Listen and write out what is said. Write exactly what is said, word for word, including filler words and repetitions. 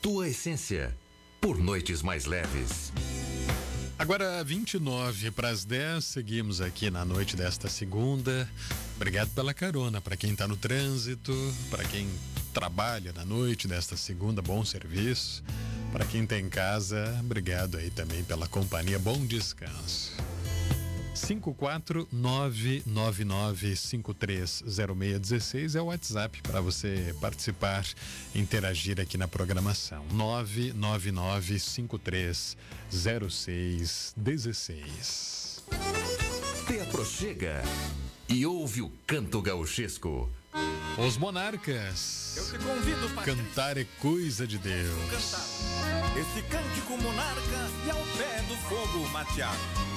tua essência, por noites mais leves. Agora vinte e nove para as dez, seguimos aqui na noite desta segunda. Obrigado pela carona, para quem está no trânsito, para quem trabalha na noite desta segunda, bom serviço. Para quem está em casa, obrigado aí também pela companhia, bom descanso. cinco quatro nove nove nove cinco três zero seis um seis é o WhatsApp para você participar, interagir aqui na programação. nove nove nove cinco três zero seis um seis. Te aproxega e ouve o canto gauchesco. Os Monarcas. Eu te convido para cantar é coisa de Deus. Cantar esse cântico monarca e ao pé do fogo mateado.